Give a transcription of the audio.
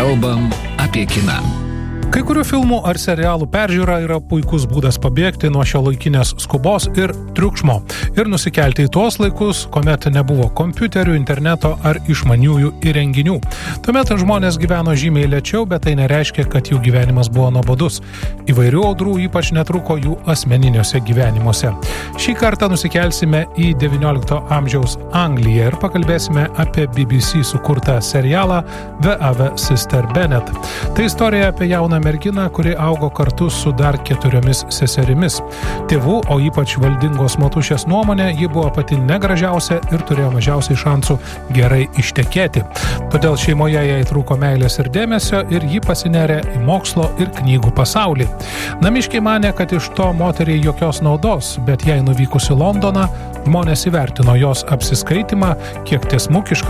Kalbam apie kiną. Kai kurių filmų ar serialų peržiūra yra puikus būdas pabėgti nuo šiuolaikinės skubos ir triukšmo ir nusikelti į tuos laikus, kuomet nebuvo kompiuterių, interneto ar išmaniųjų įrenginių. Tuomet žmonės gyveno žymiai lėčiau, bet tai nereiškia, kad jų gyvenimas buvo nuobodus. Įvairių audrų ypač netruko jų asmeniniuose gyvenimuose. Šį kartą nusikelsime į XIX amžiaus Angliją ir pakalbėsime apie BBC sukurtą serialą The Other Sister Bennet. Tai istorija apie jauną merginą, kuri augo kartu su dar 4 seserimis. Tėvų, o ypač valdingos motušės nuomonė, ji buvo pati negražiausia ir turėjo mažiausiai šansų gerai ištekėti. Todėl šeimoje jai trūko meilės ir dėmesio ir ji pasinerė į mokslo ir knygų pasaulį. Namiškiai manė, kad iš to moteriai jokios naudos, bet jai nuvykus į Londoną, žmonės įvertino jos apsiskaitimą, kiek tiesmukišką